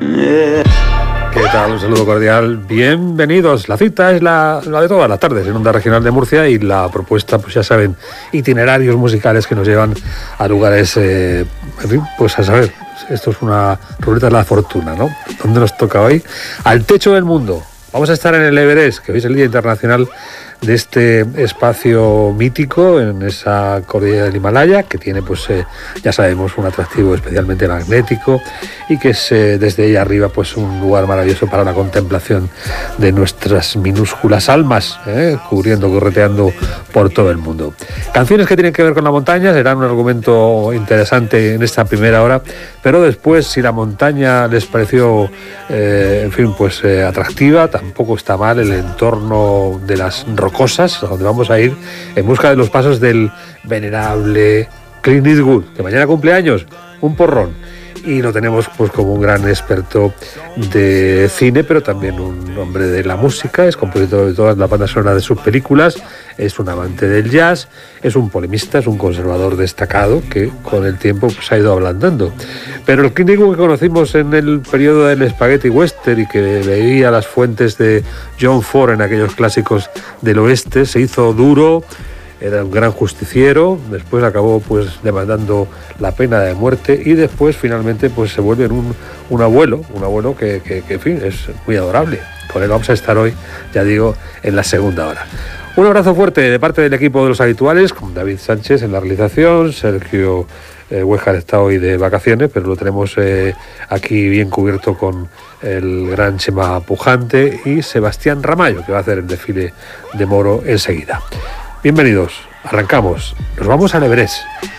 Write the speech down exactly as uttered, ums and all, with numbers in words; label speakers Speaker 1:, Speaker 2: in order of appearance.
Speaker 1: ¿Qué tal? Un saludo cordial. Bienvenidos. La cita es la, la de todas las tardes en Onda Regional de Murcia y la propuesta, pues ya saben, itinerarios musicales que nos llevan a lugares, eh, en fin, pues a saber, esto es una ruleta de la fortuna, ¿no? ¿Dónde nos toca hoy? Al techo del mundo. Vamos a estar en el Everest, que hoy es el Día Internacional de este espacio mítico en esa cordillera del Himalaya, que tiene, pues eh, ya sabemos, un atractivo especialmente magnético y que es eh, desde ahí arriba pues un lugar maravilloso para la contemplación de nuestras minúsculas almas, eh, cubriendo, correteando por todo el mundo. Canciones que tienen que ver con la montaña serán un argumento interesante en esta primera hora, pero después, si la montaña les pareció, eh, en fin, pues eh, atractiva, tampoco está mal el entorno de las rocosas, donde vamos a ir en busca de los pasos del venerable Clint Eastwood, que mañana cumple años, un porrón, y lo tenemos pues como un gran experto de cine, pero también un hombre de la música, es compositor de todas las bandas sonoras de sus películas, es un amante del jazz, es un polemista, es un conservador destacado que con el tiempo pues, ha ido ablandando. Pero el Clint Eastwood que conocimos en el periodo del Spaghetti Western y que veía las fuentes de John Ford en aquellos clásicos del oeste, se hizo duro, era un gran justiciero, después acabó pues demandando la pena de muerte y después finalmente pues se vuelve un, un abuelo, un abuelo que, que, que en fin es muy adorable. Con él vamos a estar hoy, ya digo, en la segunda hora. Un abrazo fuerte de parte del equipo de los habituales, con David Sánchez en la realización, Sergio eh, Huéjar está hoy de vacaciones, pero lo tenemos eh, aquí bien cubierto con el gran Chema Pujante y Sebastián Ramallo, que va a hacer el desfile de Moro enseguida. Bienvenidos, arrancamos, nos vamos al Everest.